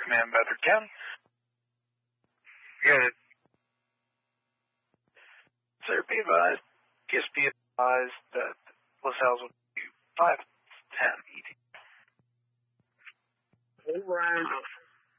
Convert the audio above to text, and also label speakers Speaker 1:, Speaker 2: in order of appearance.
Speaker 1: Command Bedford County.
Speaker 2: Good.
Speaker 1: Sir, be advised, that LaSalle's will be 510 ET.
Speaker 2: All right.